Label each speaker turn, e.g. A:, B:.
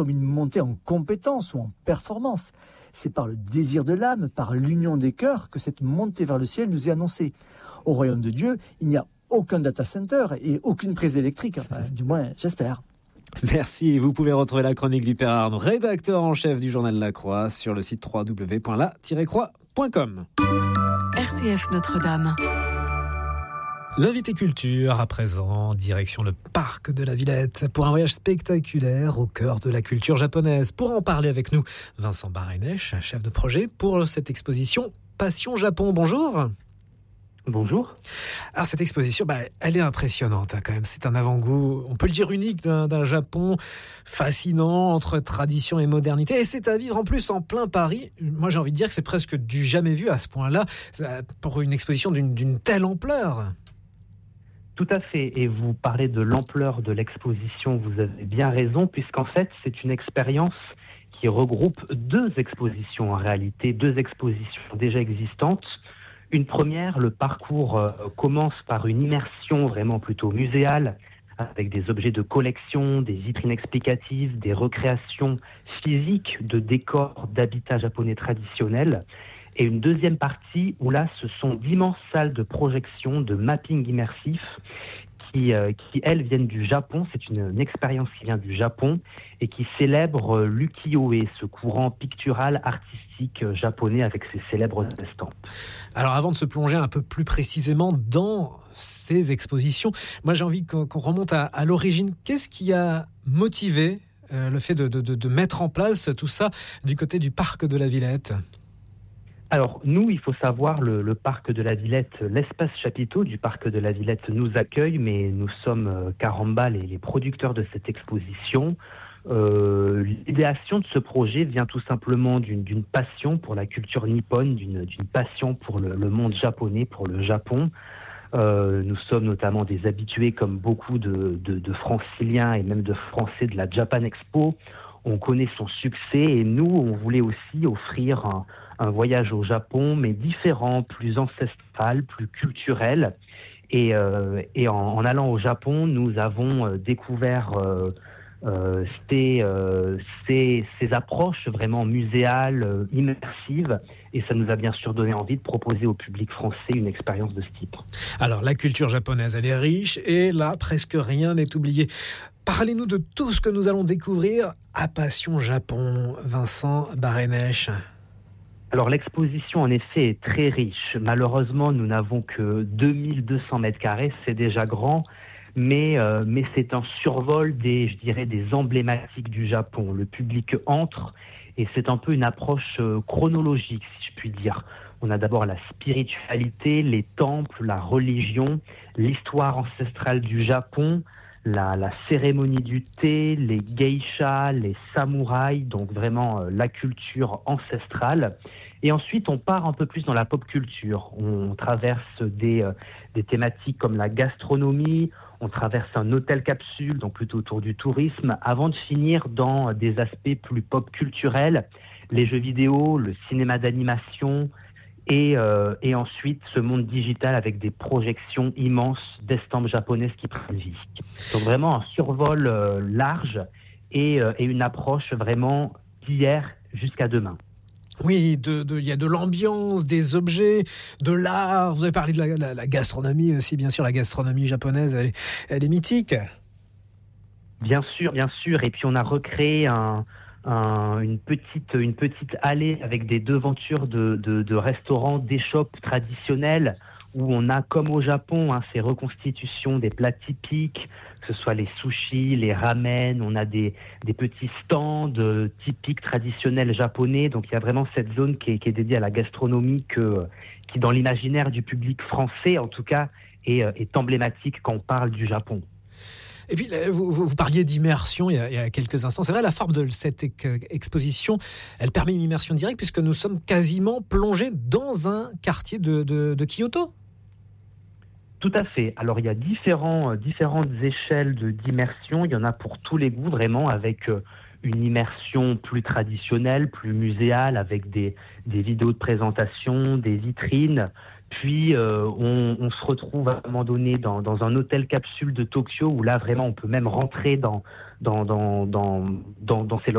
A: comme une montée en compétence ou en performance. C'est par le désir de l'âme, par l'union des cœurs, que cette montée vers le ciel nous est annoncée. Au royaume de Dieu, il n'y a aucun data center et aucune prise électrique, enfin, du moins j'espère.
B: Merci, vous pouvez retrouver la chronique du Père Arnaud, rédacteur en chef du journal La Croix, sur le site www.la-croix.com.
C: RCF Notre-Dame.
D: L'invité culture, à présent, direction le parc de la Villette, pour un voyage spectaculaire au cœur de la culture japonaise. Pour en parler avec nous, Vincent Barenech, chef de projet pour cette exposition Passion Japon. Bonjour.
E: Bonjour.
D: Alors cette exposition, elle est impressionnante quand même. C'est un avant-goût, on peut le dire, unique d'un Japon fascinant entre tradition et modernité. Et c'est à vivre en plus en plein Paris. Moi j'ai envie de dire que c'est presque du jamais vu à ce point-là pour une exposition d'une telle ampleur.
E: Tout à fait. Et vous parlez de l'ampleur de l'exposition, vous avez bien raison, puisqu'en fait c'est une expérience qui regroupe deux expositions en réalité, deux expositions déjà existantes. Une première, le parcours commence par une immersion vraiment plutôt muséale, avec des objets de collection, des vitrines explicatives, des recréations physiques de décors d'habitat japonais traditionnels. Et une deuxième partie où là, ce sont d'immenses salles de projection, de mapping immersif, qui elles, viennent du Japon. C'est une expérience qui vient du Japon et qui célèbre l'ukiyo-e, ce courant pictural artistique japonais avec ses célèbres estampes.
D: Alors avant de se plonger un peu plus précisément dans ces expositions, moi j'ai envie qu'on remonte à l'origine. Qu'est-ce qui a motivé le fait de mettre en place tout ça du côté du parc de la Villette ?
E: Alors, nous, il faut savoir, le parc de la Villette, l'espace chapiteau du parc de la Villette nous accueille, mais nous sommes Caramba, les producteurs de cette exposition. L'idéation de ce projet vient tout simplement d'une passion pour la culture nippone, d'une passion pour le monde japonais, pour le Japon. Nous sommes notamment des habitués, comme beaucoup de franciliens et même de Français de la Japan Expo. On connaît son succès et nous, on voulait aussi offrir un voyage au Japon, mais différent, plus ancestral, plus culturel. Et en allant au Japon, nous avons découvert ces approches vraiment muséales, immersives, et ça nous a bien sûr donné envie de proposer au public français une expérience de ce type.
D: Alors, la culture japonaise, elle est riche, et là, presque rien n'est oublié. Parlez-nous de tout ce que nous allons découvrir à Passion Japon, Vincent Barenech.
E: Alors l'exposition en effet est très riche. Malheureusement, nous n'avons que 2200 mètres carrés, c'est déjà grand, mais c'est un survol des emblématiques du Japon. Le public entre et c'est un peu une approche chronologique, si je puis dire. On a d'abord la spiritualité, les temples, la religion, l'histoire ancestrale du Japon, la cérémonie du thé, les geishas, les samouraïs, donc vraiment la culture ancestrale. Et ensuite, on part un peu plus dans la pop culture. On traverse des thématiques comme la gastronomie, on traverse un hôtel capsule, donc plutôt autour du tourisme, avant de finir dans des aspects plus pop culturels, les jeux vidéo, le cinéma d'animation, et ensuite ce monde digital avec des projections immenses d'estampes japonaises qui prennent vie. Donc vraiment un survol large et une approche vraiment d'hier jusqu'à demain.
D: Oui, il y a de l'ambiance, des objets, de l'art. Vous avez parlé de la gastronomie aussi, bien sûr. La gastronomie japonaise, elle est mythique.
E: Bien sûr. Et puis on a recréé une petite allée avec des devantures de restaurants, d'échoppes traditionnelles où on a, comme au Japon, ces reconstitutions des plats typiques, que ce soit les sushis, les ramen. On a des petits stands typiques traditionnels japonais. Donc il y a vraiment cette zone qui est dédiée à la gastronomie qui, dans l'imaginaire du public français, en tout cas, est emblématique quand on parle du Japon.
D: Et puis, vous parliez d'immersion il y a quelques instants. C'est vrai, la forme de cette exposition, elle permet une immersion directe puisque nous sommes quasiment plongés dans un quartier de Kyoto.
E: Tout à fait. Alors, il y a différentes échelles d'immersion. Il y en a pour tous les goûts, vraiment, avec une immersion plus traditionnelle, plus muséale, avec des vidéos de présentation, des vitrines. Puis, on se retrouve à un moment donné dans un hôtel capsule de Tokyo où là, vraiment, on peut même rentrer dans ces